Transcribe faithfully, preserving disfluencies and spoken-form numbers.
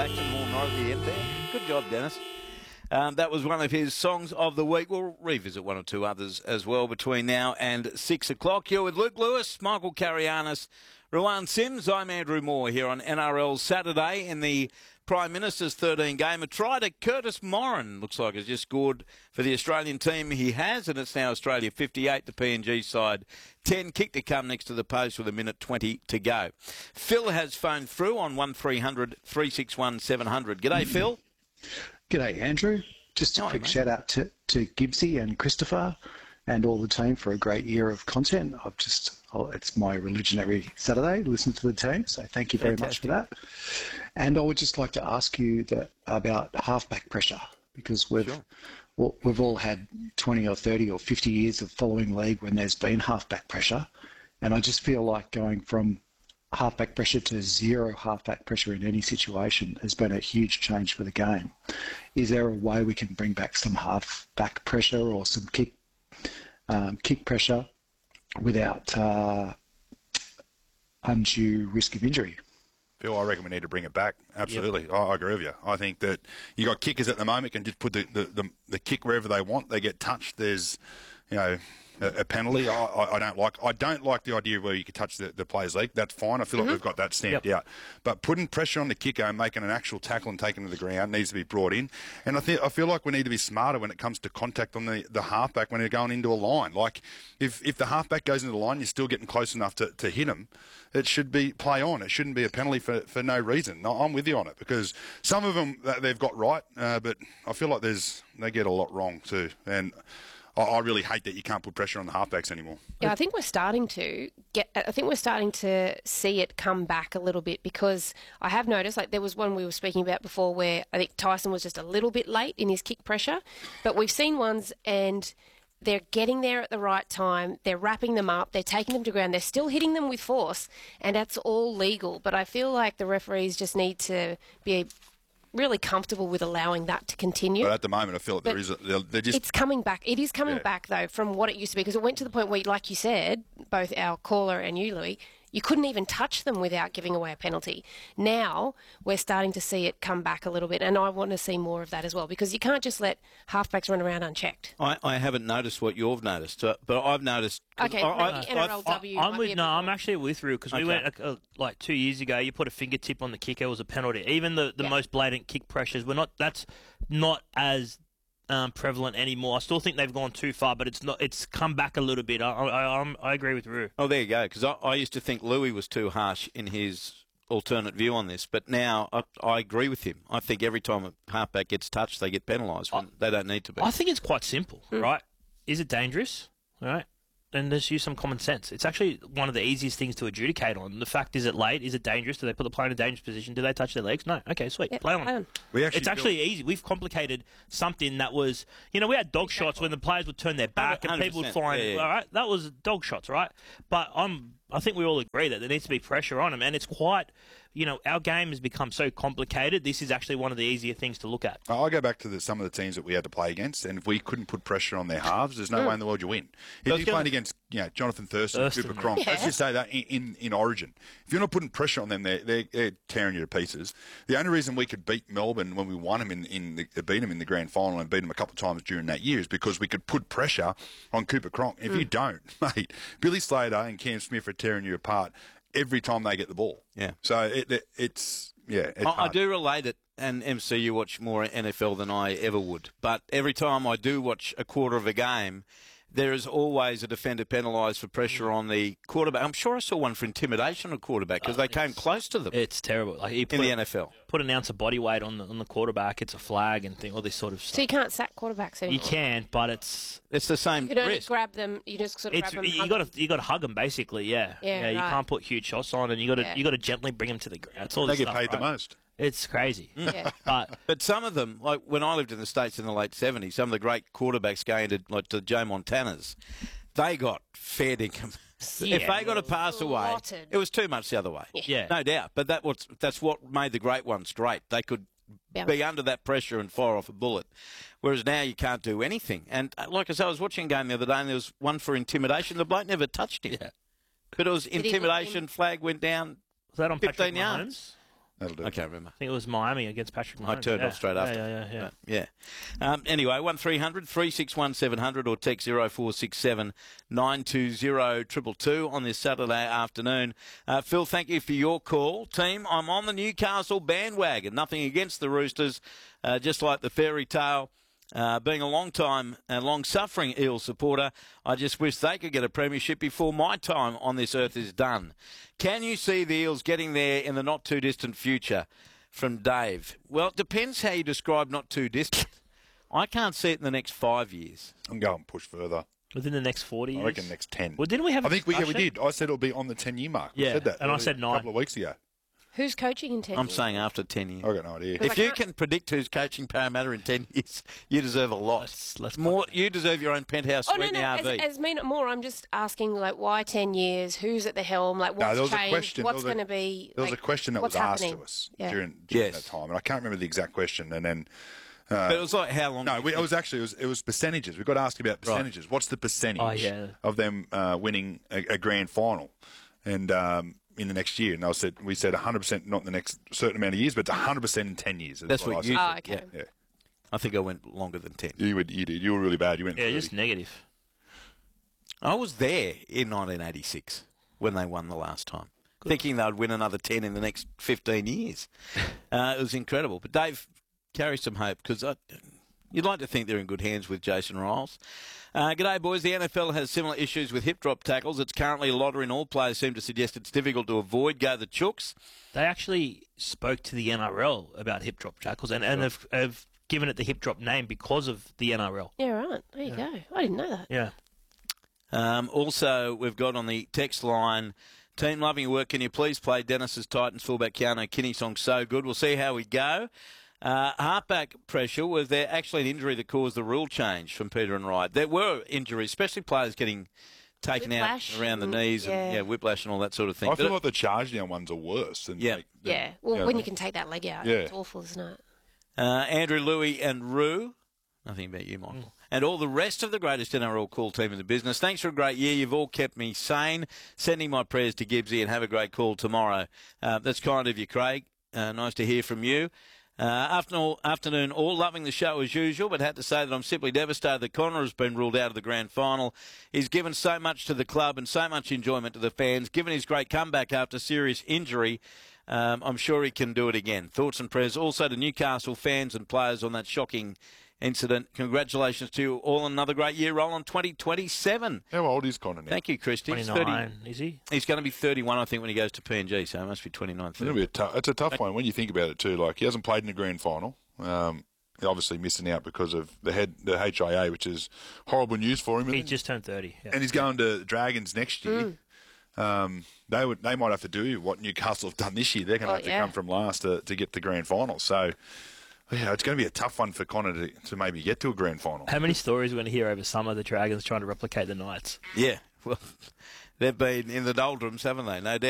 Jackson Horn right at the end there. Good job, Dennis. Um, that was one of his songs of the week. We'll revisit one or two others as well between now and six o'clock. Here with Luke Lewis, Michael Carianis, Rowan Sims. I'm Andrew Moore here on N R L Saturday in the Prime Minister's thirteen game. A try to Curtis Moran, looks like, has just scored for the Australian team. He has, and it's now Australia fifty-eight, the P N G side ten. Kick to come next to the post with a minute twenty to go. Phil has phoned through on one three hundred, three six one, seven hundred. G'day, Phil. G'day, Andrew. Just a Hi, quick mate. shout out to, to Gibbsy and Christopher and all the team for a great year of content. I've just, oh, it's my religion every Saturday, listen to the team, so thank you very Fantastic. much for that. And I would just like to ask you that about halfback pressure, because we've Sure. well, we've all had twenty or thirty or fifty years of following league when there's been halfback pressure, and I just feel like going from halfback pressure to zero halfback pressure in any situation has been a huge change for the game. Is there a way we can bring back some halfback pressure or some kick um, kick pressure without uh, undue risk of injury? Phil, I reckon we need to bring it back. Absolutely. Yep. I, I agree with you. I think that you got kickers at the moment can just put the, the, the, the kick wherever they want. They get touched. There's, you know, a, a penalty. I, I, I don't like I don't like the idea where you can touch the, the players' leg. That's fine. I feel Mm-hmm. like we've got that stamped Yep. out. But putting pressure on the kicker and making an actual tackle and taking it to the ground needs to be brought in. And I think I feel like we need to be smarter when it comes to contact on the, the halfback when they're going into a line. Like if, if the halfback goes into the line, you're still getting close enough to, to hit him. It should be play on. It shouldn't be a penalty for, for no reason. No, I'm with you on it because some of them that they've got right, uh, but I feel like there's they get a lot wrong too. And I, I really hate that you can't put pressure on the halfbacks anymore. Yeah, I think we're starting to get. I think we're starting to see it come back a little bit because I have noticed, like there was one we were speaking about before where I think Tyson was just a little bit late in his kick pressure, but we've seen ones and they're getting there at the right time. They're wrapping them up. They're taking them to ground. They're still hitting them with force, and that's all legal. But I feel like the referees just need to be really comfortable with allowing that to continue. But at the moment, I feel like But there is. A, they're, they're just It's coming back. It is coming Yeah. back, though, from what it used to be, because it went to the point where, like you said, both our caller and you, Louis, you couldn't even touch them without giving away a penalty. Now we're starting to see it come back a little bit, and I want to see more of that as well, because you can't just let halfbacks run around unchecked. I, I haven't noticed what you've noticed, uh, but I've noticed. Okay, I, I, maybe N R L W. I, I'm might be with a no. bit I'm more- actually with Rue because Okay. we went uh, like two years ago. You put a fingertip on the kicker, it was a penalty. Even the, the Yeah. most blatant kick pressures, we're not. That's not as um, prevalent anymore. I still think they've gone too far, but it's not. It's come back a little bit. I I, I'm, I agree with Rue. Oh, there you go. Because I, I used to think Louis was too harsh in his alternate view on this, but now I, I agree with him. I think every time a halfback gets touched, they get penalised when they don't need to be. I think it's quite simple, right? Is it dangerous? All right. And just use some common sense. It's actually one of the easiest things to adjudicate on. The fact, is it late? Is it dangerous? Do they put the player in a dangerous position? Do they touch their legs? No. Okay, sweet. Yeah, play on. play on. we actually It's actually easy. We've complicated something that was, you know, we had dog shots when the players would turn their back and people would one hundred percent. find, Yeah, yeah. all right, that was dog shots, right? But I'm, I think we all agree that there needs to be pressure on them, and it's quite, you know, our game has become so complicated. This is actually one of the easier things to look at. I go back to the, some of the teams that we had to play against, and if we couldn't put pressure on their halves, there's no way in the world you win. If was you're gonna- playing against, you know, Jonathan Thurston, Thurston, Cooper yeah. Cronk, let's Yeah. just say that in, in, in Origin, if you're not putting pressure on them, they're, they're, they're tearing you to pieces. The only reason we could beat Melbourne when we won them in, in the, beat them in the grand final and beat them a couple of times during that year is because we could put pressure on Cooper Cronk. If you don't, mate, Billy Slater and Cam Smith are tearing you apart every time they get the ball. Yeah. So it, it, it's yeah. It's I, I hard. do relate it, and M C, you watch more N F L than I ever would. But every time I do watch a quarter of a game, there is always a defender penalised for pressure on the quarterback. I'm sure I saw one for intimidation on quarterback because they came close to them It's terrible. Like, you in put, the N F L. put an ounce of body weight on the, on the quarterback, it's a flag and thing, all this sort of So stuff. you can't sack quarterbacks anymore. You can, but it's It's the same You can only risk. grab them. You just sort of it's grab them. you hug got them. to you got to hug them basically. Yeah, Yeah, You right. can't put huge shots on, and you got to Yeah. you got to gently bring them to the ground. It's all They this get stuff, paid the right? most. It's crazy. Yeah. But But some of them, like when I lived in the States in the late seventies, some of the great quarterbacks going to like to Joe Montana's, they got fair dinkum. If Yeah. they got a pass away, Slaughtered. it was too much the other way. Yeah. No doubt. But that was that's what made the great ones great. They could Yeah. be under that pressure and fire off a bullet. Whereas now you can't do anything. And uh, like I said, I was watching a game the other day and there was one for intimidation. The bloke never touched him. Yeah. But it was he look intimidation, in- flag went down. was that on Patrick fifteen Mahomes? yards. That'll do. I can't remember. I think it was Miami against Patrick Mahomes. I turned yeah. off straight yeah, after. Yeah, yeah, yeah. But, yeah. Um, anyway, one three hundred three six one seven hundred or text zero four six seven nine two zero two two on this Saturday afternoon. Uh, Phil, thank you for your call. Team, I'm on the Newcastle bandwagon. Nothing against the Roosters, uh, just like the fairy tale. Uh, being a long-time and long-suffering Eels supporter, I just wish they could get a premiership before my time on this earth is done. Can you see the Eels getting there in the not-too-distant future? From Dave. Well, it depends how you describe not too distant. I can't see it in the next five years. I'm going push further. Within the next forty years? I reckon next ten. Well, didn't we have I a think we, yeah, we discussion? did. I said it'll be on the ten-year mark. We Yeah, said that and I a said nine. couple of weeks ago. Who's coaching in ten I'm years? saying after ten years. I got no idea. Because If I you can't- can predict who's coaching Parramatta in ten years, you deserve a lot. Let's, let's More, you deserve your own penthouse Oh, suite no, in no, the as, R V. as mean more, I'm just asking, like, why ten years? Who's at the helm? Like, No, what's there was a changed? question. What's There was going a- to be... There was like, a question that was what's asked happening? to us Yeah. during, during Yes. that time, and I can't remember the exact question. And then, but it was like how long? no, we, it was actually it was, it was percentages. We got asked about percentages. What's the percentage Oh, yeah. of them uh, winning a, a grand final? And um, in the next year, and I said we said one hundred percent not in the next certain amount of years, but it's one hundred percent in ten years. That's what I you said. Oh, said. okay. Yeah. Yeah, I think I went longer than ten. you would, you did. You were really bad. You went. Yeah, thirty. just negative. I was there in nineteen eighty-six when they won the last time, thinking they'd win another ten in the next fifteen years. uh, it was incredible. But Dave carries some hope because you'd like to think they're in good hands with Jason Riles. Uh, g'day, boys. The N F L has similar issues with hip drop tackles. It's currently a lottery and all players seem to suggest it's difficult to avoid. Go the Chooks. They actually spoke to the N R L about hip drop tackles and, and have, have given it the hip drop name because of the N R L. Yeah, right. There you go. I didn't know that. Yeah. Um, also, we've got on the text line, team loving your work. Can you please play Dennis's Titans fullback Keanu Kinney song So Good? We'll see how we go. Uh, halfback pressure, was there actually an injury that caused the rule change from Peter and Wright? There were injuries, especially players getting taken Whiplash out around the and- knees and yeah. yeah, whiplash and all that sort of thing. I feel But- like the charge down ones are worse. Than Yeah. like, than- Yeah. Well, yeah, when the- you can take that leg out, Yeah. it's awful, isn't it? Uh, Andrew, Louis and Rue. Nothing about you, Michael. Mm. And all the rest of the greatest N R L call team in the business. Thanks for a great year. You've all kept me sane. Sending my prayers to Gibbsy and have a great call tomorrow. Uh, that's kind of you, Craig. Uh, nice to hear from you. Uh, afternoon, afternoon, all loving the show as usual, but had to say that I'm simply devastated that Connor has been ruled out of the grand final. He's given so much to the club and so much enjoyment to the fans. Given his great comeback after serious injury, um, I'm sure he can do it again. Thoughts and prayers also to Newcastle fans and players on that shocking incident. Congratulations to you all on another great year. Roll on twenty twenty-seven. How old is Connor now? Thank you, Christy. He's twenty-nine, is he? He's going to be thirty-one, I think, when he goes to P N G, so it must be twenty-nine, It's, gonna thirty. be a tough, it's a tough one when you think about it too. Like he hasn't played in the grand final. Um, obviously missing out because of the head, the H I A, which is horrible news for him. He And, just turned thirty. Yeah. and he's going to Dragons next year. Um, they would, they might have to do what Newcastle have done this year. They're going to Oh, have to yeah. come from last to, to get to the grand final. So, yeah, it's going to be a tough one for Connor to, to maybe get to a grand final. How many stories are we going to hear over summer? The Dragons trying to replicate the Knights. Yeah, well, they've been in the doldrums, haven't they? No doubt.